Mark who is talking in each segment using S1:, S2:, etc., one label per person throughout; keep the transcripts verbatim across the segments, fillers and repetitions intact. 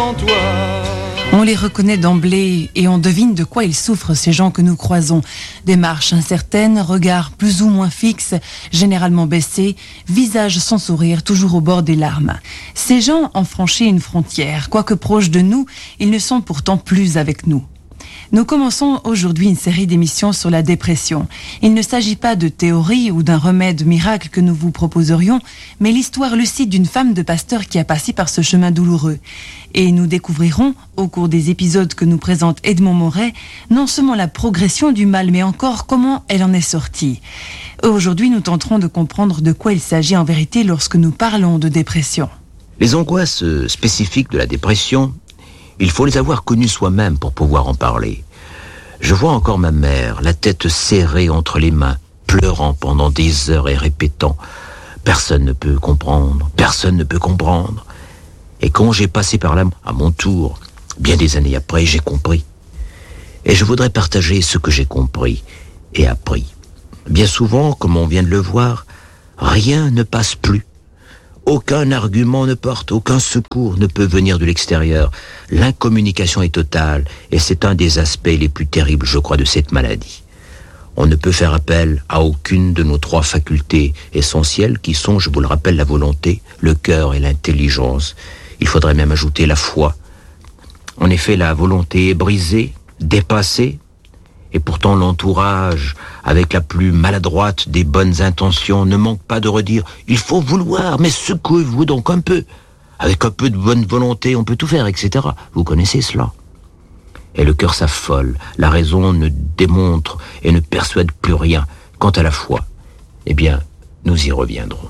S1: sans toi.
S2: On les reconnaît d'emblée et on devine de quoi ils souffrent, ces gens que nous croisons. Démarche incertaine, regard plus ou moins fixe, généralement baissé, visage sans sourire, toujours au bord des larmes. Ces gens ont franchi une frontière. Quoique proches de nous, ils ne sont pourtant plus avec nous. Nous commençons aujourd'hui une série d'émissions sur la dépression. Il ne s'agit pas de théorie ou d'un remède miracle que nous vous proposerions, mais l'histoire lucide d'une femme de pasteur qui a passé par ce chemin douloureux. Et nous découvrirons, au cours des épisodes que nous présente Edmond Moret, non seulement la progression du mal, mais encore comment elle en est sortie. Aujourd'hui, nous tenterons de comprendre de quoi il s'agit en vérité lorsque nous parlons de dépression.
S3: Les angoisses spécifiques de la dépression, il faut les avoir connues soi-même pour pouvoir en parler. Je vois encore ma mère, la tête serrée entre les mains, pleurant pendant des heures et répétant « Personne ne peut comprendre, personne ne peut comprendre ». Et quand j'ai passé par là, à mon tour, bien des années après, j'ai compris. Et je voudrais partager ce que j'ai compris et appris. Bien souvent, comme on vient de le voir, rien ne passe plus. Aucun argument ne porte, aucun secours ne peut venir de l'extérieur. L'incommunication est totale et c'est un des aspects les plus terribles, je crois, de cette maladie. On ne peut faire appel à aucune de nos trois facultés essentielles qui sont, je vous le rappelle, la volonté, le cœur et l'intelligence. Il faudrait même ajouter la foi. En effet, la volonté est brisée, dépassée, et pourtant l'entourage, avec la plus maladroite des bonnes intentions, ne manque pas de redire « Il faut vouloir, mais secouez-vous donc un peu. Avec un peu de bonne volonté, on peut tout faire, et cetera » Vous connaissez cela. Et le cœur s'affole, la raison ne démontre et ne persuade plus rien. Quant à la foi, eh bien, nous y reviendrons.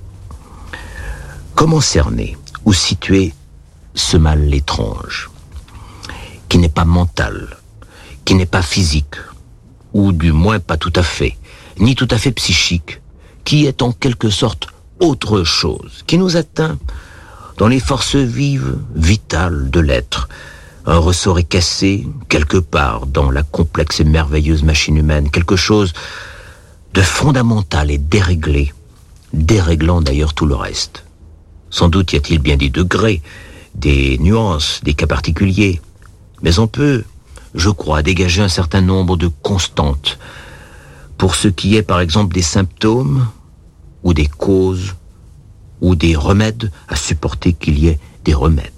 S3: Comment cerner ou situer ce mal étrange, qui n'est pas mental, qui n'est pas physique, ou du moins pas tout à fait, ni tout à fait psychique, qui est en quelque sorte autre chose, qui nous atteint dans les forces vives, vitales de l'être. Un ressort est cassé quelque part dans la complexe et merveilleuse machine humaine, quelque chose de fondamental et déréglé, déréglant d'ailleurs tout le reste. Sans doute y a-t-il bien des degrés, des nuances, des cas particuliers, mais on peut, je crois, dégager un certain nombre de constantes pour ce qui est par exemple des symptômes ou des causes ou des remèdes, à supporter qu'il y ait des remèdes.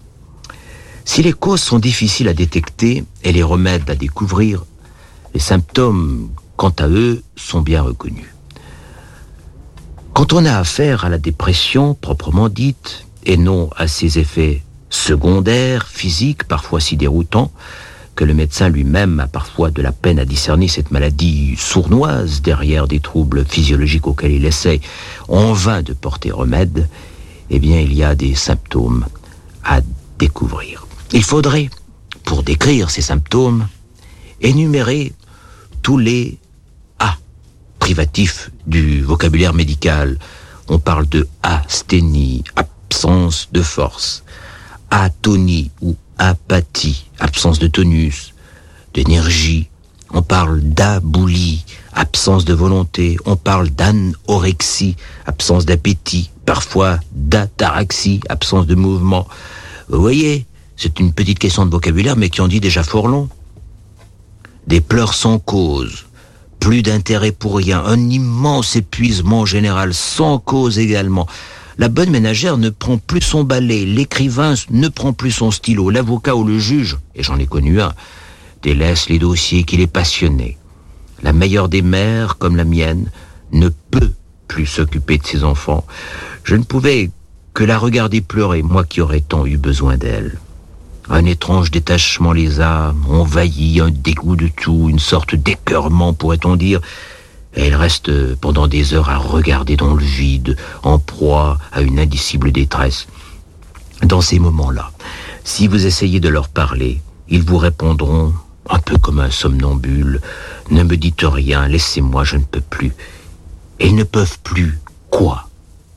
S3: Si les causes sont difficiles à détecter et les remèdes à découvrir, les symptômes, quant à eux, sont bien reconnus. Quand on a affaire à la dépression proprement dite, et non à ses effets secondaires, physiques, parfois si déroutants, que le médecin lui-même a parfois de la peine à discerner cette maladie sournoise derrière des troubles physiologiques auxquels il essaie en vain de porter remède, eh bien il y a des symptômes à découvrir. Il faudrait, pour décrire ces symptômes, énumérer tous les A privatifs du vocabulaire médical. On parle de asthénie, absence de force, atonie ou apathie, absence de tonus, d'énergie. On parle d'aboulie, absence de volonté. On parle d'anorexie, absence d'appétit. Parfois d'ataraxie, absence de mouvement. Vous voyez, c'est une petite question de vocabulaire, mais qui en dit déjà fort long. Des pleurs sans cause, plus d'intérêt pour rien, un immense épuisement général, sans cause également. La bonne ménagère ne prend plus son balai, l'écrivain ne prend plus son stylo, l'avocat ou le juge, et j'en ai connu un, délaisse les dossiers qui les passionnaient. La meilleure des mères, comme la mienne, ne peut plus s'occuper de ses enfants. Je ne pouvais que la regarder pleurer, moi qui aurais tant eu besoin d'elle. Un étrange détachement les a envahis, un dégoût de tout, une sorte d'écœurement, pourrait-on dire. Et elle reste pendant des heures à regarder dans le vide, en proie à une indicible détresse. Dans ces moments-là, si vous essayez de leur parler, ils vous répondront, un peu comme un somnambule, « Ne me dites rien, laissez-moi, je ne peux plus. » Et ils ne peuvent plus. Quoi ?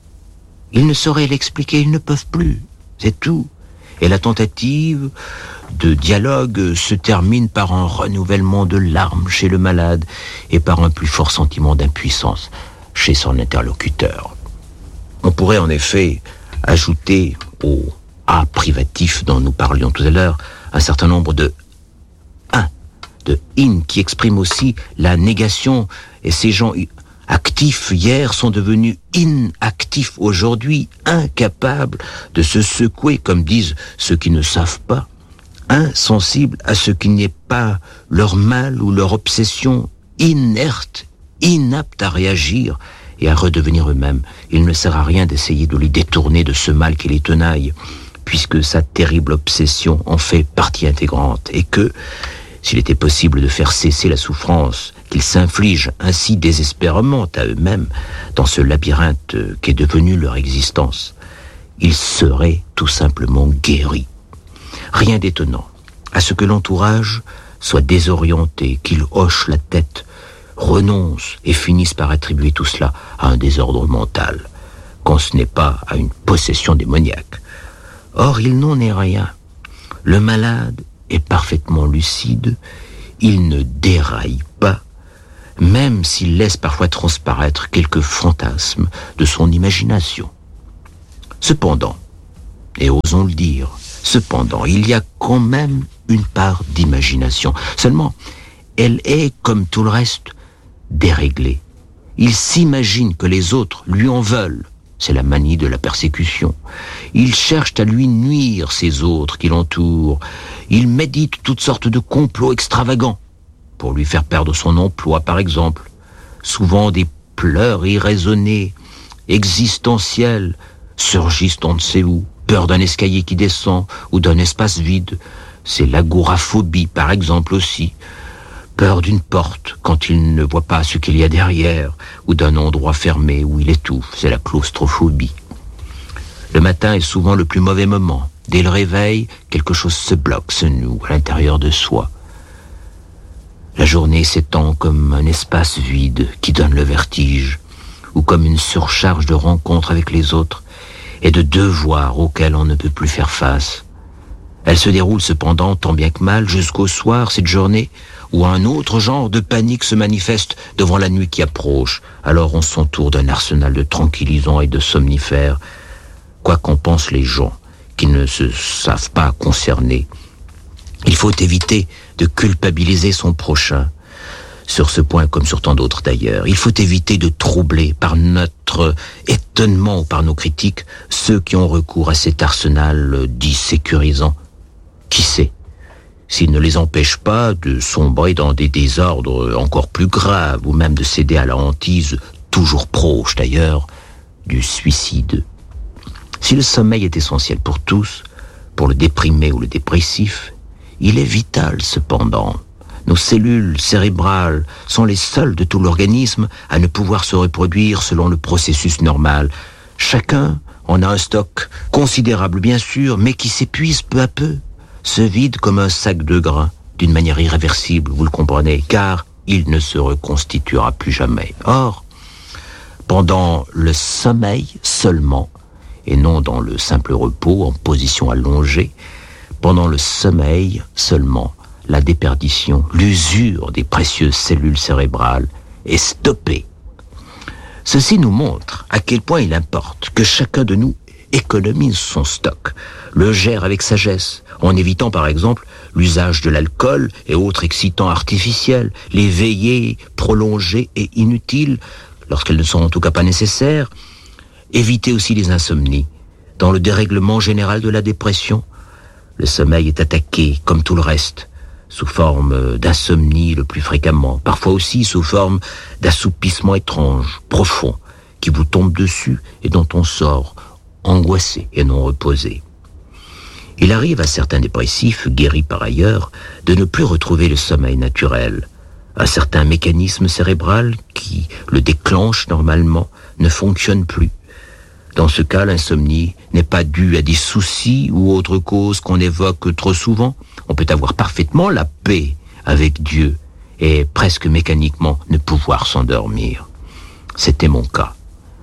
S3: Ils ne sauraient l'expliquer, ils ne peuvent plus. C'est tout. Et la tentative de dialogue se termine par un renouvellement de larmes chez le malade et par un plus fort sentiment d'impuissance chez son interlocuteur. On pourrait en effet ajouter au A privatif dont nous parlions tout à l'heure, un certain nombre de un, de in, qui expriment aussi la négation, et ces gens actifs hier sont devenus inactifs aujourd'hui, incapables de se secouer, comme disent ceux qui ne savent pas, insensibles à ce qui n'est pas leur mal ou leur obsession, inertes, inaptes à réagir et à redevenir eux-mêmes. Il ne sert à rien d'essayer de les détourner de ce mal qui les tenaille, puisque sa terrible obsession en fait partie intégrante, et que, s'il était possible de faire cesser la souffrance qu'ils s'infligent ainsi désespérément à eux-mêmes dans ce labyrinthe qu'est devenu leur existence, ils seraient tout simplement guéris. Rien d'étonnant à ce que l'entourage soit désorienté, qu'il hoche la tête, renonce et finisse par attribuer tout cela à un désordre mental, quand ce n'est pas à une possession démoniaque. Or, il n'en est rien. Le malade est parfaitement lucide, il ne déraille pas, même s'il laisse parfois transparaître quelques fantasmes de son imagination. Cependant, et osons le dire, cependant, il y a quand même une part d'imagination. Seulement, elle est, comme tout le reste, déréglée. Il s'imagine que les autres lui en veulent. C'est la manie de la persécution. Il cherche à lui nuire, ces autres qui l'entourent. Il médite toutes sortes de complots extravagants pour lui faire perdre son emploi, par exemple. Souvent des pleurs irraisonnés, existentiels, surgissent on ne sait où. Peur d'un escalier qui descend ou d'un espace vide. C'est l'agoraphobie, par exemple, aussi. Peur d'une porte quand il ne voit pas ce qu'il y a derrière, ou d'un endroit fermé où il étouffe, c'est la claustrophobie. Le matin est souvent le plus mauvais moment. Dès le réveil, quelque chose se bloque, se noue à l'intérieur de soi. La journée s'étend comme un espace vide qui donne le vertige, ou comme une surcharge de rencontres avec les autres et de devoirs auxquels on ne peut plus faire face. Elle se déroule cependant, tant bien que mal, jusqu'au soir, cette journée, où un autre genre de panique se manifeste devant la nuit qui approche. Alors on s'entoure d'un arsenal de tranquillisants et de somnifères. Quoi qu'en pensent les gens qui ne se savent pas concernés, il faut éviter de culpabiliser son prochain. Sur ce point, comme sur tant d'autres d'ailleurs, il faut éviter de troubler par notre étonnement ou par nos critiques ceux qui ont recours à cet arsenal dit sécurisant. Qui sait s'il ne les empêche pas de sombrer dans des désordres encore plus graves, ou même de céder à la hantise, toujours proche d'ailleurs, du suicide. Si le sommeil est essentiel pour tous, pour le déprimé ou le dépressif, il est vital cependant. Nos cellules cérébrales sont les seules de tout l'organisme à ne pouvoir se reproduire selon le processus normal. Chacun en a un stock considérable bien sûr, mais qui s'épuise peu à peu, se vide comme un sac de grains, d'une manière irréversible, vous le comprenez, car il ne se reconstituera plus jamais. Or, pendant le sommeil seulement, et non dans le simple repos en position allongée, pendant le sommeil seulement, la déperdition, l'usure des précieuses cellules cérébrales est stoppée. Ceci nous montre à quel point il importe que chacun de nous économise son stock, le gère avec sagesse, en évitant par exemple l'usage de l'alcool et autres excitants artificiels, les veillées prolongées et inutiles, lorsqu'elles ne sont en tout cas pas nécessaires, éviter aussi les insomnies. Dans le dérèglement général de la dépression, le sommeil est attaqué, comme tout le reste, sous forme d'insomnie le plus fréquemment, parfois aussi sous forme d'assoupissement étrange, profond, qui vous tombe dessus et dont on sort angoissé et non reposé. Il arrive à certains dépressifs, guéris par ailleurs, de ne plus retrouver le sommeil naturel. Un certain mécanisme cérébral qui le déclenche normalement ne fonctionne plus. Dans ce cas, l'insomnie n'est pas due à des soucis ou autre cause qu'on évoque trop souvent. On peut avoir parfaitement la paix avec Dieu et presque mécaniquement ne pouvoir s'endormir. C'était mon cas.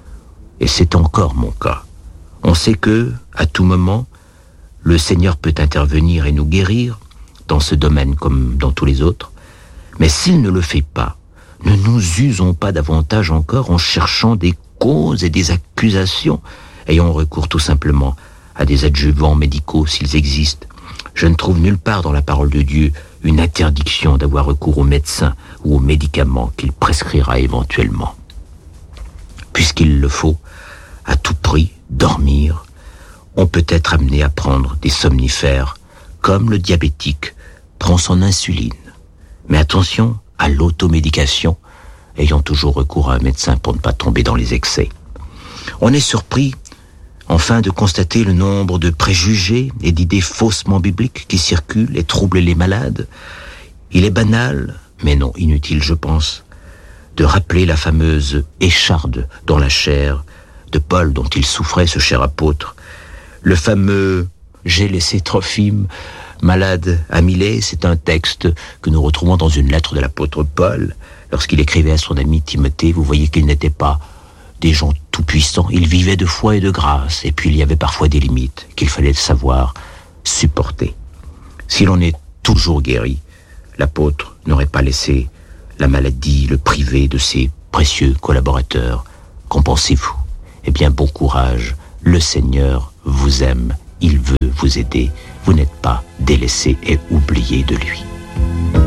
S3: Et c'est encore mon cas. On sait que, à tout moment, le Seigneur peut intervenir et nous guérir, dans ce domaine comme dans tous les autres. Mais s'il ne le fait pas, ne nous usons pas davantage encore en cherchant des causes et des accusations, ayant recours tout simplement à des adjuvants médicaux s'ils existent. Je ne trouve nulle part dans la parole de Dieu une interdiction d'avoir recours aux médecins ou aux médicaments qu'il prescrira éventuellement. Puisqu'il le faut, à tout prix, dormir, on peut être amené à prendre des somnifères, comme le diabétique prend son insuline. Mais attention à l'automédication, ayant toujours recours à un médecin pour ne pas tomber dans les excès. On est surpris, enfin, de constater le nombre de préjugés et d'idées faussement bibliques qui circulent et troublent les malades. Il est banal, mais non inutile, je pense, de rappeler la fameuse écharde dans la chair de Paul dont il souffrait, ce cher apôtre. Le fameux « J'ai laissé Trophime malade à Milet », c'est un texte que nous retrouvons dans une lettre de l'apôtre Paul. Lorsqu'il écrivait à son ami Timothée, vous voyez qu'ils n'étaient pas des gens tout-puissants. Ils vivaient de foi et de grâce, et puis il y avait parfois des limites qu'il fallait savoir supporter. Si l'on est toujours guéri, l'apôtre n'aurait pas laissé la maladie le priver de ses précieux collaborateurs. Qu'en pensez-vous ? Eh bien, bon courage. Le Seigneur vous aime, il veut vous aider. Vous n'êtes pas délaissé et oublié de lui.